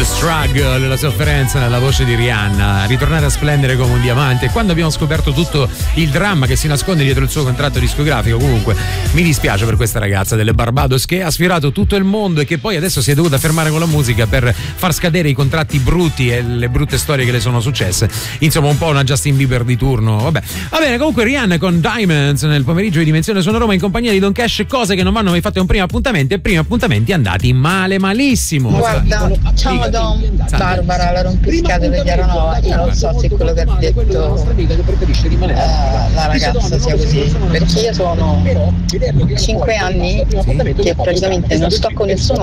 struggle, la sofferenza nella voce di Rihanna, ritornare a splendere come un diamante. Quando abbiamo scoperto tutto il dramma che si nasconde dietro il suo contratto discografico, comunque mi dispiace per questa ragazza delle Barbados che ha sfiorato tutto il mondo e che poi adesso si è dovuta fermare con la musica per far scadere i contratti brutti e le brutte storie che le sono successe. Insomma, un po' una Justin Bieber di turno. Vabbè, va bene. Comunque Rihanna con Diamonds nel pomeriggio di Dimensione Suono Roma in compagnia di Don Cash, cose che non vanno mai fatte a un primo appuntamento, e primi appuntamenti andati malissimo. Guarda, ciao Don, Barbara, la rompiscatole di Chiaranova. Io non so se quello che ha detto la ragazza sia così, perché io sono 5 anni che praticamente non sto con nessuno